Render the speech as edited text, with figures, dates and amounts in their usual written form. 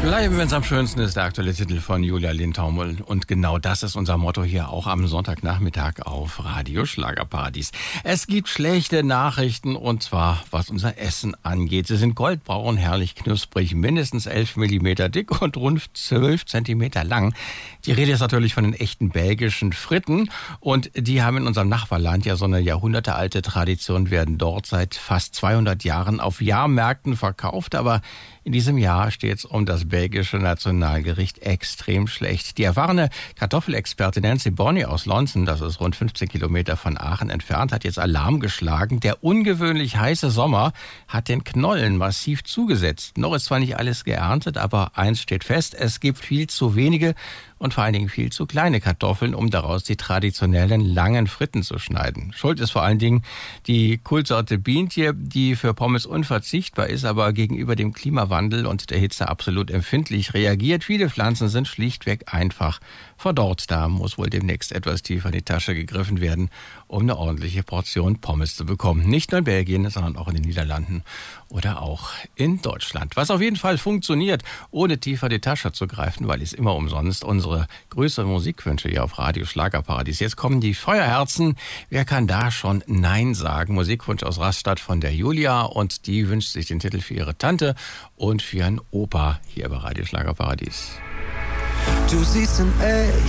Bleiben, wenn es am schönsten ist, der aktuelle Titel von Julia Lindtaumel. Und genau das ist unser Motto hier auch am Sonntagnachmittag auf Radio Schlagerparadies. Es gibt schlechte Nachrichten, und zwar was unser Essen angeht. Sie sind goldbraun, herrlich knusprig, mindestens 11 Millimeter dick und rund 12 Zentimeter lang. Die Rede ist natürlich von den echten belgischen Fritten. Und die haben in unserem Nachbarland ja so eine jahrhundertealte Tradition, werden dort seit fast 200 Jahren auf Jahrmärkten verkauft. Aber in diesem Jahr steht es um das belgische Nationalgericht extrem schlecht. Die erfahrene Kartoffelexpertin Nancy Bonney aus Lonson, das ist rund 15 Kilometer von Aachen entfernt, hat jetzt Alarm geschlagen. Der ungewöhnlich heiße Sommer hat den Knollen massiv zugesetzt. Noch ist zwar nicht alles geerntet, aber eins steht fest, es gibt viel zu wenige und vor allen Dingen viel zu kleine Kartoffeln, um daraus die traditionellen langen Fritten zu schneiden. Schuld ist vor allen Dingen die Kultsorte Bientje, die für Pommes unverzichtbar ist, aber gegenüber dem Klimawandel und der Hitze absolut empfindlich reagiert. Viele Pflanzen sind schlichtweg einfach verdorrt. Da muss wohl demnächst etwas tiefer in die Tasche gegriffen werden, um eine ordentliche Portion Pommes zu bekommen. Nicht nur in Belgien, sondern auch in den Niederlanden oder auch in Deutschland. Was auf jeden Fall funktioniert, ohne tiefer in die Tasche zu greifen, weil es immer umsonst unsere größere Musikwünsche hier auf Radio Schlagerparadies. Jetzt kommen die Feuerherzen. Wer kann da schon Nein sagen? Musikwunsch aus Rastatt von der Julia, und die wünscht sich den Titel für ihre Tante und für ihren Opa hier bei Radio Schlagerparadies. Du siehst in echt